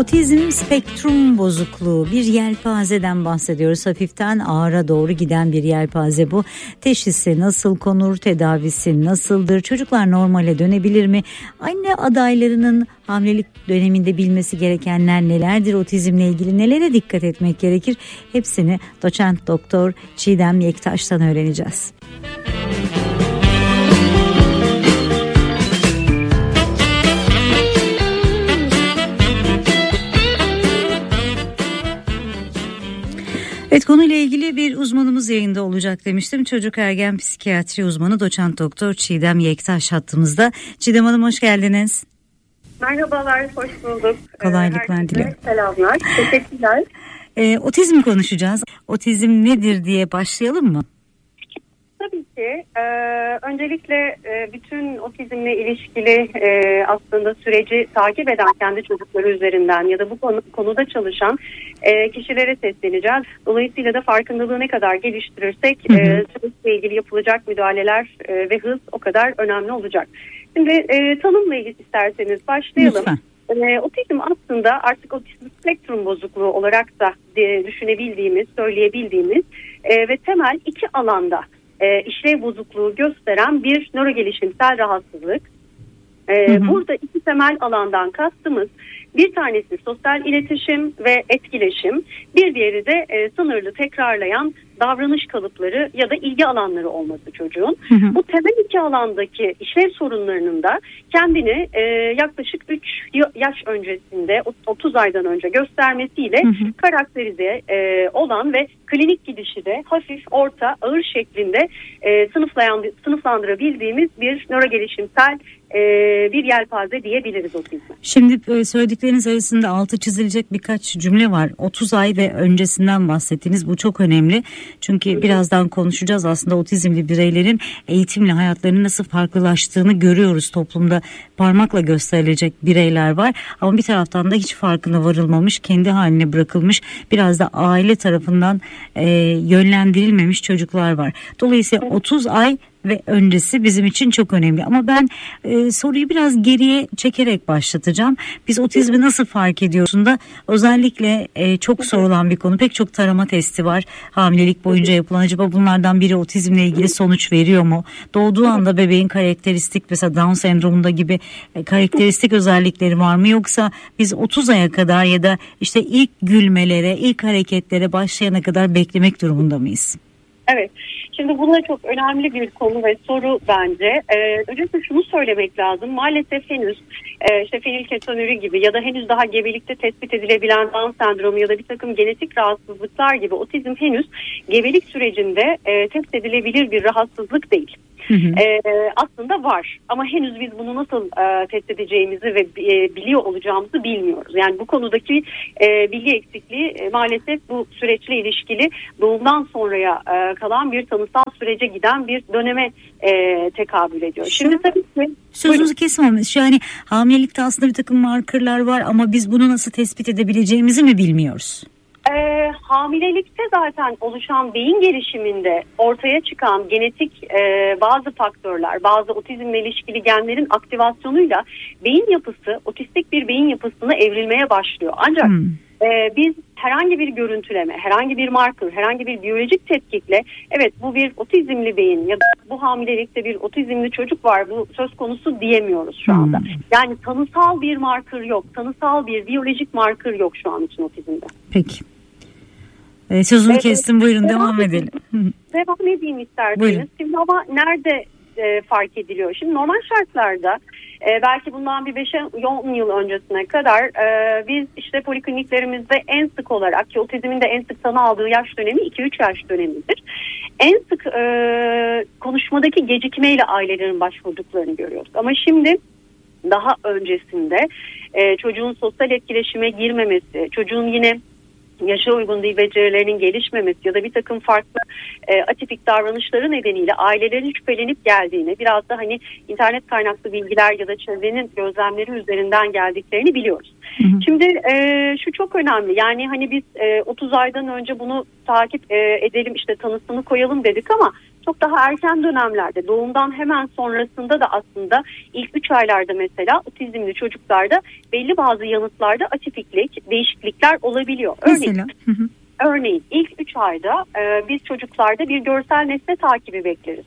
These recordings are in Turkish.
Otizm spektrum bozukluğu, bir yelpazeden bahsediyoruz. Hafiften ağıra doğru giden bir yelpaze bu. Teşhisi nasıl konur, tedavisi nasıldır, çocuklar normale dönebilir mi? Anne adaylarının hamilelik döneminde bilmesi gerekenler nelerdir? Otizmle ilgili nelere dikkat etmek gerekir? Hepsini doçent doktor Çiğdem Yektaş'tan öğreneceğiz. Evet, konuyla ilgili bir uzmanımız yayında olacak demiştim. Çocuk ergen psikiyatri uzmanı doçent doktor Çiğdem Yektaş hattımızda. Çiğdem Hanım, hoş geldiniz. Merhabalar, hoş bulduk. Kolaylıklar diliyorum. Selamlar, teşekkürler. Otizm konuşacağız. Otizm nedir diye başlayalım mı? Tabii ki. Öncelikle bütün otizmle ilişkili aslında süreci takip eden kendi çocukları üzerinden ya da bu konuda çalışan kişilere sesleneceğiz. Dolayısıyla da farkındalığı ne kadar geliştirirsek süreçle ilgili yapılacak müdahaleler ve hız o kadar önemli olacak. Şimdi tanımla ilgili isterseniz başlayalım. Lütfen. Otizm aslında artık otizm spektrum bozukluğu olarak da düşünebildiğimiz, söyleyebildiğimiz ve temel iki alanda işlev bozukluğu gösteren bir nörogelişimsel rahatsızlık. Burada iki temel alandan kastımız, bir tanesi sosyal iletişim ve etkileşim, bir diğeri de sınırlı tekrarlayan davranış kalıpları ya da ilgi alanları olması çocuğun. Bu temel iki alandaki işlev sorunlarının da kendini yaklaşık 3 yaş öncesinde, 30 aydan önce göstermesiyle karakterize olan ve klinik gidişi de hafif, orta, ağır şeklinde sınıflandırabildiğimiz bir nörogelişimsel bir yelpaze diyebiliriz otizme. Şimdi söyledikleriniz arasında altı çizilecek birkaç cümle var. 30 ay ve öncesinden bahsettiniz. Bu çok önemli. Çünkü birazdan konuşacağız. Aslında otizmli bireylerin eğitimle hayatlarının nasıl farklılaştığını görüyoruz. Toplumda parmakla gösterilecek bireyler var. Ama bir taraftan da hiç farkına varılmamış, kendi haline bırakılmış, biraz da aile tarafından yönlendirilmemiş çocuklar var. Dolayısıyla 30 ay ve öncesi bizim için çok önemli. Ama ben soruyu biraz geriye çekerek başlatacağım. Biz otizmi nasıl fark ediyoruz da özellikle çok sorulan bir konu. Pek çok tarama testi var hamilelik boyunca yapılan. Acaba bunlardan biri otizmle ilgili sonuç veriyor mu? Doğduğu anda bebeğin karakteristik, mesela Down sendromunda gibi karakteristik özellikleri var mı? Yoksa biz 30 aya kadar ya da işte ilk gülmelere, ilk hareketlere başlayana kadar beklemek durumunda mıyız? Evet. Şimdi bunlar çok önemli bir konu ve soru bence. Öncelikle şunu söylemek lazım. Maalesef henüz işte fenilketonuri gibi ya da henüz daha gebelikte tespit edilebilen Down sendromu ya da bir takım genetik rahatsızlıklar gibi otizm henüz gebelik sürecinde tespit edilebilir bir rahatsızlık değil. Aslında var ama henüz biz bunu nasıl test edeceğimizi ve biliyor olacağımızı bilmiyoruz. Yani bu konudaki bilgi eksikliği maalesef bu süreçle ilişkili doğumdan sonraya kalan bir tanısal sürece giden bir döneme tekabül ediyor. Şimdi tabii ki sözünüzü kesmemiz. Yani hamilelikte aslında bir takım markerlar var ama biz bunu nasıl tespit edebileceğimizi mi bilmiyoruz? Hamilelikte zaten oluşan beyin gelişiminde ortaya çıkan genetik bazı faktörler, bazı otizmle ilişkili genlerin aktivasyonuyla beyin yapısı, otistik bir beyin yapısına evrilmeye başlıyor. Ancak biz herhangi bir görüntüleme, herhangi bir marker, herhangi bir biyolojik tetkikle evet bu bir otizmli beyin ya da bu hamilelikte bir otizmli çocuk var, bu söz konusu diyemiyoruz şu anda. Yani tanısal bir marker yok, tanısal bir biyolojik marker yok şu an için otizmde. Peki. Sözünü kestim, buyurun devam edelim. Devam edeyim isterseniz. Buyurun. Şimdi ama nerede fark ediliyor? Şimdi normal şartlarda belki bundan bir 5-10 yıl öncesine kadar biz işte polikliniklerimizde en sık olarak ki otizmin de en sık tanı aldığı yaş dönemi 2-3 yaş dönemidir. En sık konuşmadaki gecikmeyle ailelerin başvurduklarını görüyoruz. Ama şimdi daha öncesinde çocuğun sosyal etkileşime girmemesi, çocuğun yine yaşa uygun dil becerilerinin gelişmemesi ya da bir takım farklı atipik davranışları nedeniyle ailelerin şüphelenip geldiğini, biraz da hani internet kaynaklı bilgiler ya da çevrenin gözlemleri üzerinden geldiklerini biliyoruz. Şimdi şu çok önemli, yani hani biz 30 aydan önce bunu takip edelim, işte tanısını koyalım dedik ama çok daha erken dönemlerde, doğumdan hemen sonrasında da aslında ilk 3 aylarda mesela otizmli çocuklarda belli bazı yanıtlarda atipiklik, değişiklikler olabiliyor. Örneğin ilk 3 ayda biz çocuklarda bir görsel nesne takibi bekleriz.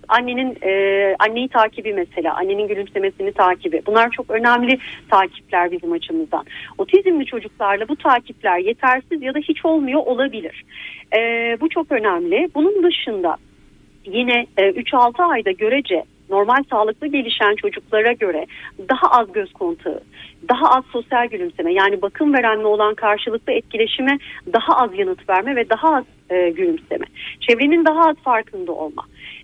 Anneyi takibi mesela, annenin gülümsemesini takibi. Bunlar çok önemli takipler bizim açımızdan. Otizmli çocuklarla bu takipler yetersiz ya da hiç olmuyor olabilir. Bu çok önemli. Bunun dışında yine 3-6 ayda görece normal sağlıklı gelişen çocuklara göre daha az göz kontağı, daha az sosyal gülümseme, yani bakım verenle olan karşılıklı etkileşime daha az yanıt verme ve daha az gülümseme, çevrenin daha az farkında olma,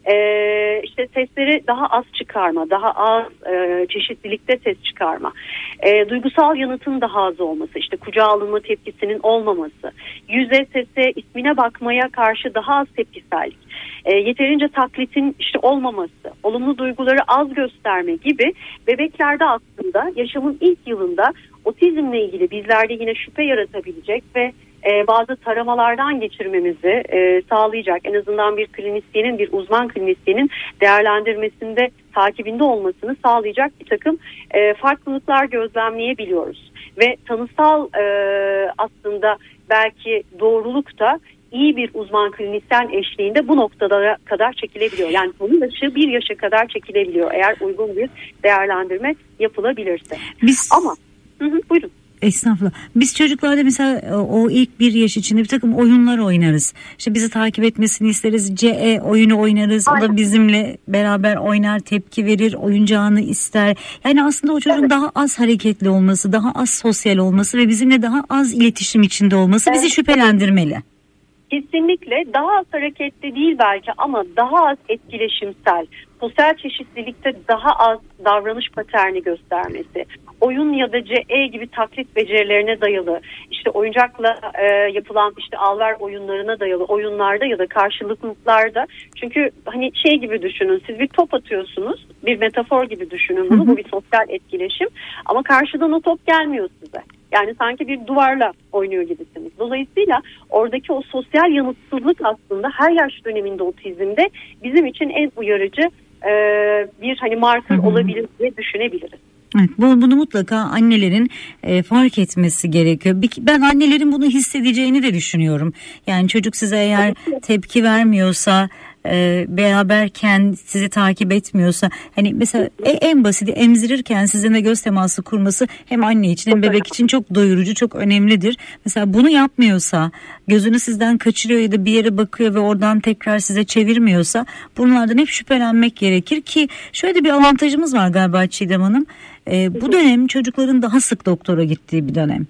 işte sesleri daha az çıkarma, daha az çeşitlilikte ses çıkarma, duygusal yanıtın daha az olması, işte kucağa alınma tepkisinin olmaması, yüze, sese, ismine bakmaya karşı daha az tepkisellik, yeterince taklitin işte olmaması, olumlu duyguları az gösterme gibi bebeklerde aslında yaşamın ilk yılında otizmle ilgili bizlerde yine şüphe yaratabilecek ve bazı taramalardan geçirmemizi sağlayacak, en azından bir klinisyenin, bir uzman klinisyenin değerlendirmesinde, takibinde olmasını sağlayacak bir takım farklılıklar gözlemleyebiliyoruz. Ve tanısal aslında belki doğruluk da iyi bir uzman klinisyen eşliğinde bu noktada kadar çekilebiliyor. Yani konu dışı 1 yaşa kadar çekilebiliyor eğer uygun bir değerlendirme yapılabilirse. Ama buyurun. Estağfurullah. Biz çocuklarda mesela o ilk 1 yaş içinde bir takım oyunlar oynarız. İşte bizi takip etmesini isteriz. CE oyunu oynarız. Aynen. O da bizimle beraber oynar, tepki verir, oyuncağını ister. Yani aslında o çocuğun daha az hareketli olması, daha az sosyal olması ve bizimle daha az iletişim içinde olması bizi şüphelendirmeli. Kesinlikle daha az hareketli değil belki ama daha az etkileşimsel, sosyal çeşitlilikte daha az davranış paterni göstermesi, oyun ya da CE gibi taklit becerilerine dayalı, işte oyuncakla yapılan işte al-ver oyunlarına dayalı oyunlarda ya da karşılıklıklarda, çünkü hani şey gibi düşünün, siz bir top atıyorsunuz, bir metafor gibi düşünün bunu, bu bir sosyal etkileşim ama karşıdan o top gelmiyor size. Yani sanki bir duvarla oynuyor gibisiniz. Dolayısıyla oradaki o sosyal yanıtsızlık aslında her yaş döneminde otizmde bizim için en uyarıcı bir hani marker olabilir diye düşünebiliriz. Evet, bunu mutlaka annelerin fark etmesi gerekiyor. Ben annelerin bunu hissedeceğini de düşünüyorum. Yani çocuk size eğer tepki vermiyorsa, beraberken sizi takip etmiyorsa, hani mesela en basiti emzirirken sizinle göz teması kurması hem anne için hem bebek için çok doyurucu, çok önemlidir. Mesela bunu yapmıyorsa, gözünü sizden kaçırıyor ya da bir yere bakıyor ve oradan tekrar size çevirmiyorsa, bunlardan hep şüphelenmek gerekir ki şöyle bir avantajımız var galiba Çiğdem Hanım. Bu dönem çocukların daha sık doktora gittiği bir dönem.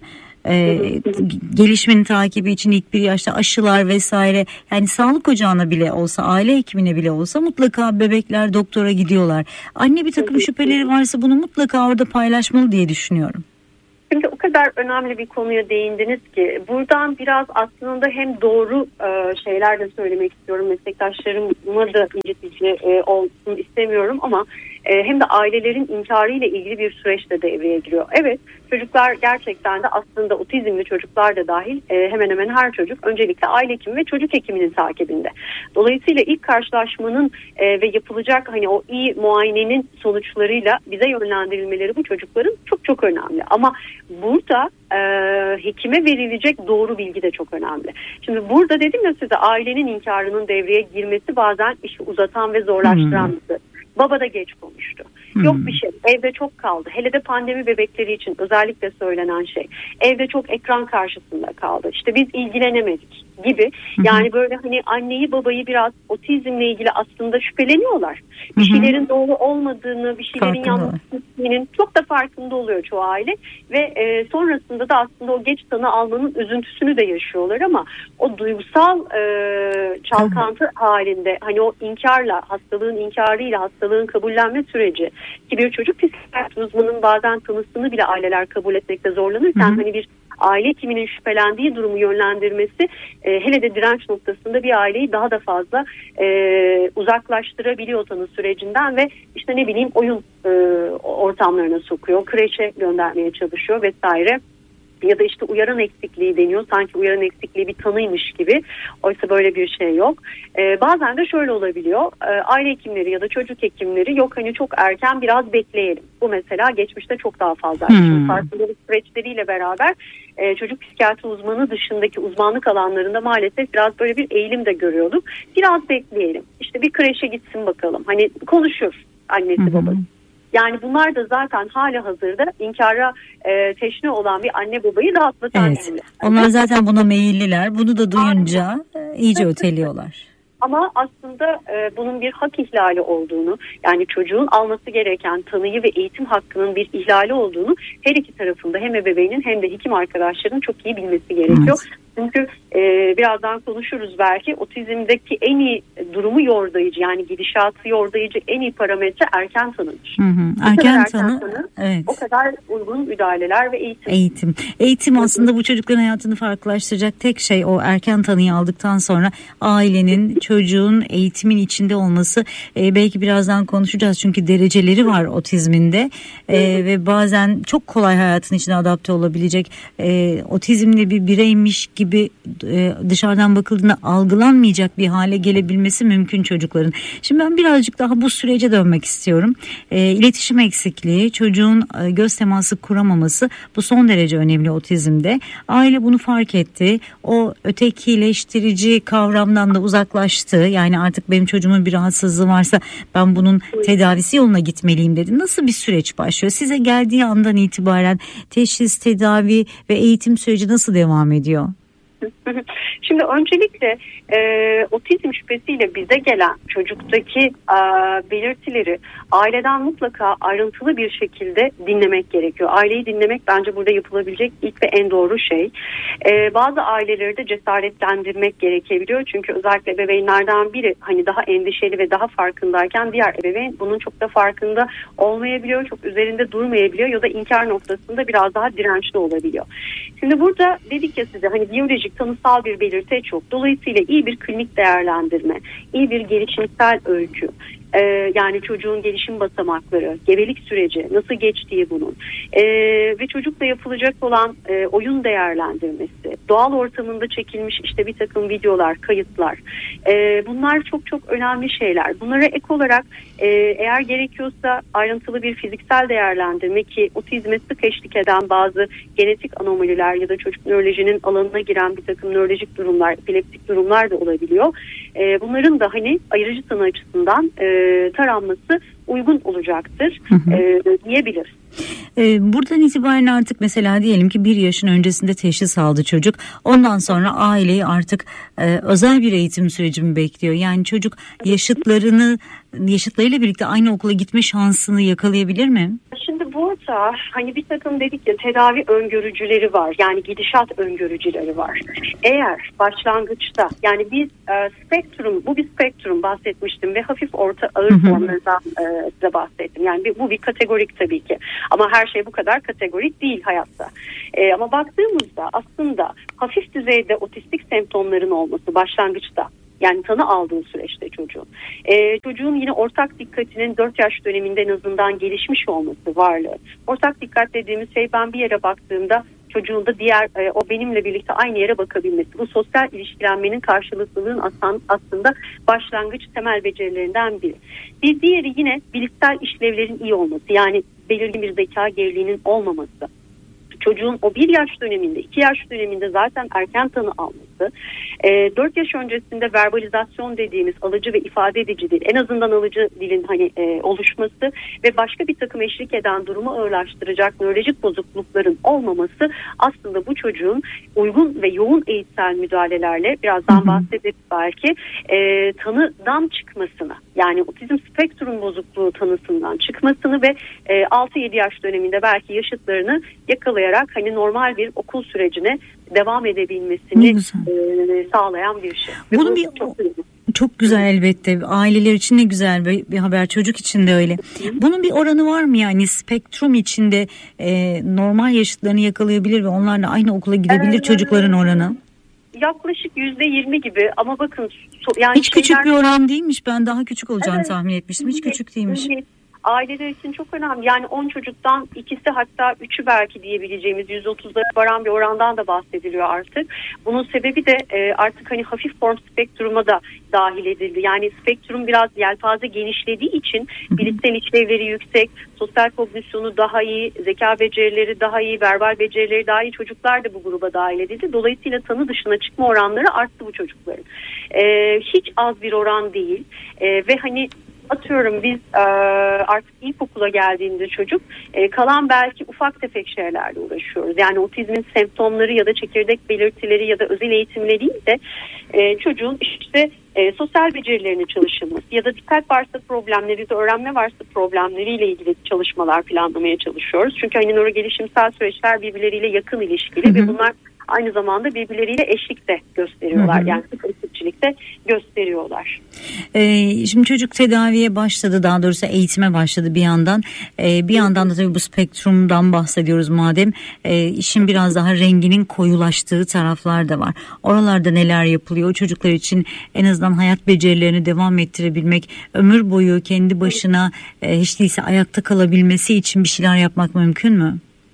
Gelişmenin takibi için ilk 1 yaşta aşılar vesaire, yani sağlık ocağına bile olsa, aile hekimine bile olsa mutlaka bebekler doktora gidiyorlar. Anne bir takım şüpheleri varsa bunu mutlaka orada paylaşmalı diye düşünüyorum. Şimdi o kadar önemli bir konuya değindiniz ki buradan biraz aslında hem doğru şeyler de söylemek istiyorum, meslektaşlarıma da incitici olsun istemiyorum ama hem de ailelerin inkarıyla ilgili bir süreç de devreye giriyor. Evet, çocuklar gerçekten de aslında otizmli çocuklar da dahil hemen hemen her çocuk öncelikle aile hekimi ve çocuk hekiminin takibinde. Dolayısıyla ilk karşılaşmanın ve yapılacak hani o iyi muayenenin sonuçlarıyla bize yönlendirilmeleri bu çocukların çok çok önemli. Ama burada hekime verilecek doğru bilgi de çok önemli. Şimdi burada dedim ya size, ailenin inkarının devreye girmesi bazen işi uzatan ve zorlaştıran bir şey. Baba da geç konuştu. Yok bir şey. Evde çok kaldı. Hele de pandemi bebekleri için özellikle söylenen şey. Evde çok ekran karşısında kaldı. İşte biz ilgilenemedik gibi. Yani böyle hani anneyi babayı biraz otizmle ilgili aslında şüpheleniyorlar. Bir şeylerin doğru olmadığını, bir şeylerin yanlış gittiğinin çok da farkında oluyor çoğu aile ve sonrasında da aslında o geç tanı almanın üzüntüsünü de yaşıyorlar ama o duygusal çalkantı halinde hani o inkarla, hastalığın inkarıyla hastalığın kabullenme süreci ki bir çocuk psikiyatri uzmanının bazen tanısını bile aileler kabul etmekte zorlanırken hani bir aile hekiminin şüphelendiği durumu yönlendirmesi hele de direnç noktasında bir aileyi daha da fazla uzaklaştırabiliyor tanı sürecinden ve işte ne bileyim oyun ortamlarına sokuyor, kreşe göndermeye çalışıyor vesaire. Ya da işte uyaran eksikliği deniyor. Sanki uyaran eksikliği bir tanıymış gibi. Oysa böyle bir şey yok. Bazen de şöyle olabiliyor. Aile hekimleri ya da çocuk hekimleri yok hani çok erken biraz bekleyelim. Bu mesela geçmişte çok daha fazla. Şimdi farkındalık süreçleriyle beraber çocuk psikiyatri uzmanı dışındaki uzmanlık alanlarında maalesef biraz böyle bir eğilim de görüyorduk. Biraz bekleyelim. İşte bir kreşe gitsin bakalım. Hani konuşur annesi babası. Yani bunlar da zaten hali hazırda inkara teşne olan bir anne babayı rahatlatan. Evet. Onlar zaten buna meyilliler. Bunu da duyunca iyice öteliyorlar. Ama aslında bunun bir hak ihlali olduğunu, yani çocuğun alması gereken tanıyı ve eğitim hakkının bir ihlali olduğunu her iki tarafında hem ebeveynin hem de hekim arkadaşlarının çok iyi bilmesi gerekiyor. Evet. Çünkü birazdan konuşuruz belki, otizmdeki en iyi durumu yordayıcı, yani gidişatı yordayıcı en iyi parametre erken tanıdır. Erken tanı, evet. O kadar uygun müdahaleler ve eğitim. Eğitim aslında bu çocukların hayatını farklılaştıracak tek şey, o erken tanıyı aldıktan sonra ailenin, çocuğun eğitimin içinde olması. Belki birazdan konuşacağız çünkü dereceleri var otizminde ve bazen çok kolay hayatın içine adapte olabilecek, otizmli bir bireymiş gibi dışarıdan bakıldığında algılanmayacak bir hale gelebilmesi mümkün çocukların. Şimdi ben birazcık daha bu sürece dönmek istiyorum. İletişim eksikliği, çocuğun göz teması kuramaması, bu son derece önemli otizmde. Aile bunu fark etti. O ötekileştirici kavramdan da uzaklaştı. Yani artık benim çocuğumun bir rahatsızlığı varsa ben bunun tedavisi yoluna gitmeliyim dedi. Nasıl bir süreç başlıyor? Size geldiği andan itibaren teşhis, tedavi ve eğitim süreci nasıl devam ediyor? Şimdi öncelikle otizm şüphesiyle bize gelen çocuktaki belirtileri aileden mutlaka ayrıntılı bir şekilde dinlemek gerekiyor. Aileyi dinlemek bence burada yapılabilecek ilk ve en doğru şey. Bazı aileleri de cesaretlendirmek gerekebiliyor. Çünkü özellikle ebeveynlerden biri hani daha endişeli ve daha farkındayken diğer ebeveyn bunun çok da farkında olmayabiliyor. Çok üzerinde durmayabiliyor ya da inkar noktasında biraz daha dirençli olabiliyor. Şimdi burada dedik ya size, hani biyolojik tanısal bir belirti çok. Dolayısıyla iyi bir klinik değerlendirme, iyi bir gelişimsel öykü, yani çocuğun gelişim basamakları, gebelik süreci, nasıl geçtiği bunun ve çocukla yapılacak olan oyun değerlendirmesi, doğal ortamında çekilmiş işte bir takım videolar, kayıtlar, bunlar çok çok önemli şeyler. Bunlara ek olarak eğer gerekiyorsa ayrıntılı bir fiziksel değerlendirme, ki otizme sık eşlik eden bazı genetik anomaliler ya da çocuk nörolojinin alanına giren bir takım nörolojik durumlar, epileptik durumlar da olabiliyor. Bunların da hani ayırıcı tanı açısından taranması uygun olacaktır diyebiliriz. Buradan itibaren artık mesela diyelim ki 1 yaşın öncesinde teşhis aldı çocuk. Ondan sonra aileyi artık özel bir eğitim süreci mi bekliyor? Yani çocuk yaşıtlarıyla birlikte aynı okula gitme şansını yakalayabilir mi? Şimdi burada hani bir takım dedik ya tedavi öngörücüleri var. Yani gidişat öngörücüleri var. Eğer başlangıçta, yani biz bu bir spektrum bahsetmiştim ve hafif orta ağır formlarından size bahsettim. Yani bu bir kategorik tabii ki. Ama her şey bu kadar kategorik değil hayatta. Ama baktığımızda aslında hafif düzeyde otistik semptomların olması başlangıçta, yani tanı aldığı süreçte çocuğun yine ortak dikkatinin 4 yaş döneminde en azından gelişmiş olması varlığı. Ortak dikkat dediğimiz şey, ben bir yere baktığımda çocuğun da o benimle birlikte aynı yere bakabilmesi. Bu sosyal ilişkilenmenin karşılıklılığın aslında başlangıç temel becerilerinden biri. Bir diğeri yine bilişsel işlevlerin iyi olması, yani belirgin bir zeka geriliğinin olmaması. Çocuğun o 1 yaş döneminde, 2 yaş döneminde zaten erken tanı alması, 4 yaş öncesinde verbalizasyon dediğimiz alıcı ve ifade edici dil, en azından alıcı dilin oluşması ve başka bir takım eşlik eden durumu ağırlaştıracak nörolojik bozuklukların olmaması aslında bu çocuğun uygun ve yoğun eğitsel müdahalelerle, birazdan bahsederiz belki, tanıdan çıkmasını, yani otizm spektrum bozukluğu tanısından çıkmasını ve 6-7 yaş döneminde belki yaşıtlarını yakalayarak hani normal bir okul sürecine devam edebilmesini sağlayan bir şey. Bunun çok güzel elbette. Aileler için ne güzel bir haber. Çocuk için de öyle. Bunun bir oranı var mı, yani spektrum içinde normal yaşıtlarını yakalayabilir ve onlarla aynı okula gidebilir çocukların oranı? Yaklaşık %20 gibi, ama bakın yani hiç küçük bir oran değilmiş. Ben daha küçük olacağını tahmin etmiştim. Hiç küçük değilmiş. aileler için çok önemli. Yani 10 çocuktan ikisi, hatta 3'ü belki diyebileceğimiz %30'lara varan bir orandan da bahsediliyor artık. Bunun sebebi de artık hani hafif form spektruma da dahil edildi. Yani spektrum biraz yelpaze genişlediği için bilişsel işlevleri yüksek, sosyal kognisyonu daha iyi, zeka becerileri daha iyi, verbal becerileri daha iyi çocuklar da bu gruba dahil edildi. Dolayısıyla tanı dışına çıkma oranları arttı bu çocukların. Hiç az bir oran değil. Ve hani atıyorum biz artık ilkokula geldiğinde çocuk kalan belki ufak tefek şeylerle uğraşıyoruz. Yani otizmin semptomları ya da çekirdek belirtileri ya da özel eğitimleri değil de çocuğun işte sosyal becerilerini çalışılması ya da dikkat varsa problemleri, ya da öğrenme varsa problemleriyle ilgili çalışmalar planlamaya çalışıyoruz. Çünkü hani nörogelişimsel süreçler birbirleriyle yakın ilişkili ve bunlar aynı zamanda birbirleriyle eşlik de gösteriyorlar. Yani eşlikçilik de gösteriyorlar. Şimdi çocuk tedaviye başladı, daha doğrusu eğitime başladı bir yandan. Bir yandan da tabii bu spektrumdan bahsediyoruz madem. İşin biraz daha renginin koyulaştığı taraflar da var. Oralarda neler yapılıyor? O çocuklar için en azından hayat becerilerini devam ettirebilmek, ömür boyu kendi başına hiç değilse ayakta kalabilmesi için bir şeyler yapmak mümkün mü?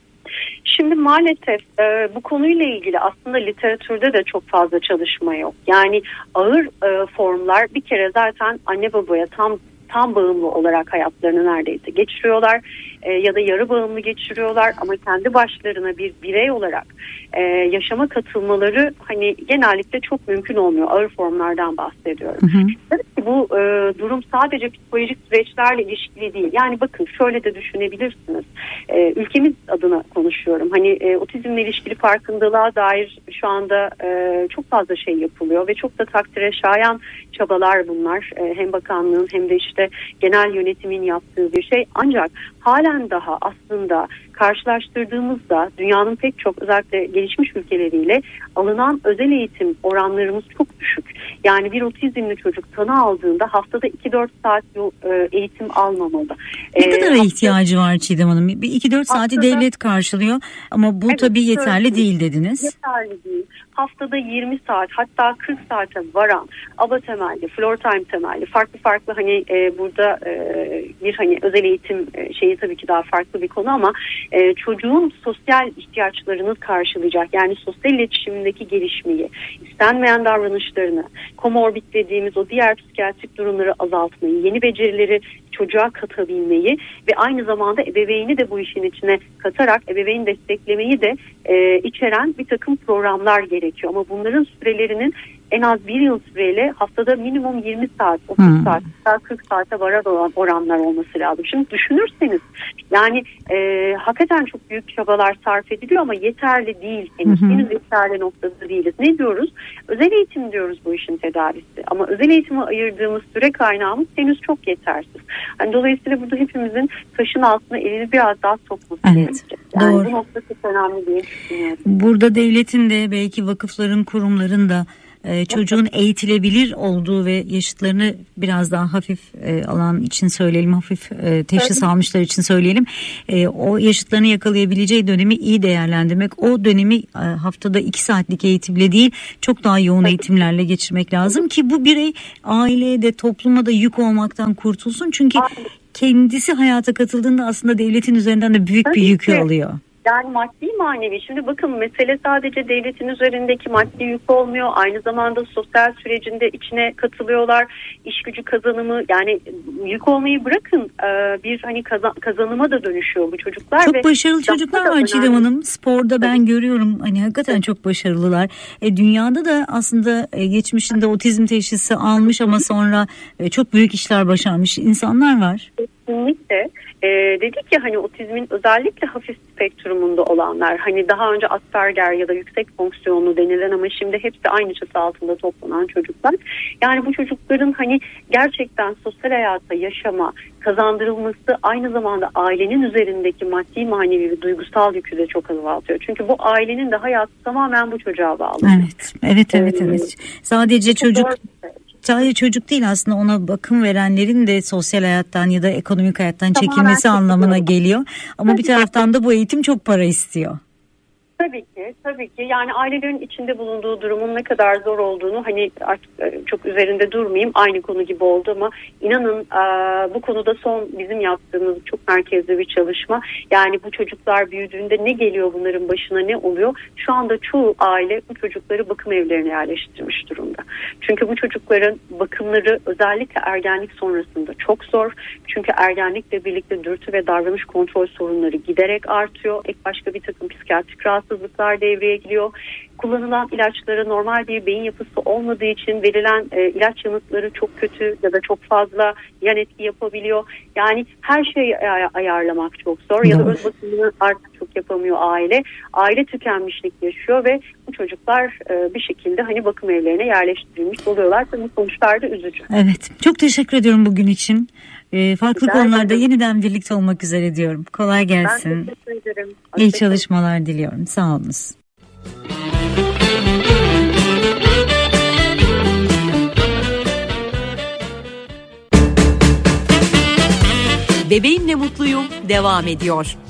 Şimdi maalesef bu konuyla ilgili aslında literatürde de çok fazla çalışma yok. Yani ağır formlar bir kere zaten anne babaya tam bağımlı olarak hayatlarını neredeyse geçiriyorlar ya da yarı bağımlı geçiriyorlar ama kendi başlarına bir birey olarak yaşama katılmaları hani genellikle çok mümkün olmuyor. Ağır formlardan bahsediyorum. Tabii ki bu durum sadece psikolojik süreçlerle ilişkili değil. Yani bakın şöyle de düşünebilirsiniz. Ülkemiz adına konuşuyorum. Hani otizmle ilişkili farkındalığa dair şu anda çok fazla şey yapılıyor ve çok da takdire şayan çabalar bunlar. Hem bakanlığın hem de işte genel yönetimin yaptığı bir şey. Ancak halen daha aslında karşılaştırdığımızda dünyanın pek çok özellikle gelişmiş ülkeleriyle alınan özel eğitim oranlarımız çok düşük. Yani bir otizmli çocuk tanı aldığında haftada 2-4 saat eğitim almamalı. Ne kadar ihtiyacı var Çiğdem Hanım? Bir 2-4 saati devlet karşılıyor ama bu tabii yeterli değil dediniz. Yeterli değil. Haftada 20 saat hatta 40 saate varan ABA temelli, floor time temelli farklı hani burada bir hani özel eğitim şeyi tabii ki daha farklı bir konu ama çocuğun sosyal ihtiyaçlarını karşılayacak, yani sosyal iletişimindeki gelişmeyi, istenmeyen davranışlarını, komorbid dediğimiz o diğer psikiyatrik durumları azaltmayı, yeni becerileri çocuğa katabilmeyi ve aynı zamanda ebeveyni de bu işin içine katarak ebeveyn desteklemeyi de içeren bir takım programlar gerekiyor. Ama bunların sürelerinin en az bir yıl süreyle haftada minimum 20 saat, 30 saat, 40 saate varan oranlar olması lazım. Şimdi düşünürseniz yani hakikaten çok büyük çabalar sarf ediliyor ama yeterli değil. Henüz yeterli noktada değiliz. Ne diyoruz? Özel eğitim diyoruz bu işin tedavisi. Ama özel eğitime ayırdığımız süre kaynağımız henüz çok yetersiz. Yani dolayısıyla burada hepimizin taşın altına elini biraz daha sokması gerekecek. Yani doğru. Bu nokta çok önemli diye düşünüyorum. Burada devletin de belki vakıfların, kurumların da çocuğun eğitilebilir olduğu ve yaşıtlarını biraz daha hafif alan için söyleyelim, hafif teşhis almışlar için söyleyelim, o yaşıtlarını yakalayabileceği dönemi iyi değerlendirmek, o dönemi haftada 2 saatlik eğitimle değil çok daha yoğun eğitimlerle geçirmek lazım ki bu birey aileye de topluma da yük olmaktan kurtulsun, çünkü kendisi hayata katıldığında aslında devletin üzerinden de büyük bir yükü alıyor. Yani maddi manevi. Şimdi bakın mesele sadece devletin üzerindeki maddi yük olmuyor. Aynı zamanda sosyal sürecinde içine katılıyorlar. İş gücü kazanımı, yani yük olmayı bırakın bir hani kazanıma da dönüşüyor bu çocuklar. Çok başarılı çocuklar var Çiğdem Hanım. Sporda ben görüyorum. Hani hakikaten çok başarılılar. Dünyada da aslında geçmişinde otizm teşhisi almış ama sonra çok büyük işler başarmış insanlar var. Kesinlikle. Dedik ya hani otizmin özellikle hafif spektrumunda olanlar, hani daha önce Asperger ya da yüksek fonksiyonlu denilen ama şimdi hepsi aynı çatı altında toplanan çocuklar. Yani bu çocukların hani gerçekten sosyal hayatta yaşama kazandırılması aynı zamanda ailenin üzerindeki maddi, manevi ve duygusal yükü de çok azaltıyor. Çünkü bu ailenin de hayatı tamamen bu çocuğa bağlı. Evet. Sadece çocuk değil aslında, ona bakım verenlerin de sosyal hayattan ya da ekonomik hayattan çekilmesi anlamına geliyor. Ama bir taraftan da bu eğitim çok para istiyor. Tabii ki yani ailelerin içinde bulunduğu durumun ne kadar zor olduğunu hani artık çok üzerinde durmayayım, aynı konu gibi oldu ama inanın bu konuda son bizim yaptığımız çok merkezli bir çalışma. Yani bu çocuklar büyüdüğünde ne geliyor, bunların başına ne oluyor? Şu anda çoğu aile bu çocukları bakım evlerine yerleştirmiş durumda. Çünkü bu çocukların bakımları özellikle ergenlik sonrasında çok zor. Çünkü ergenlikle birlikte dürtü ve davranış kontrol sorunları giderek artıyor. Ek başka bir takım psikiyatrik rahatsızlıklar devreye giriyor. Kullanılan ilaçlara normal bir beyin yapısı olmadığı için verilen ilaç yanıtları çok kötü ya da çok fazla yan etki yapabiliyor. Yani her şeyi ayarlamak çok zor. Ya da öz bakımını artık çok yapamıyor aile. Aile tükenmişlik yaşıyor ve bu çocuklar bir şekilde hani bakım evlerine yerleştirilmiş oluyorlar. Tabii sonuçlar da üzücü. Evet. Çok teşekkür ediyorum bugün için. Farklı konularda yeniden birlikte olmak üzere diyorum. Kolay gelsin. Ben teşekkür ederim. İyi çalışmalar diliyorum. Sağ olunuz. Bebeğimle mutluyum devam ediyor.